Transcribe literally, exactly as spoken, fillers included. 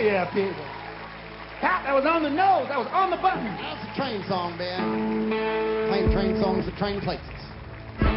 yeah, people. Pat, that was on the nose. That was on the button. That's a train song, Ben. Playing train songs at train places.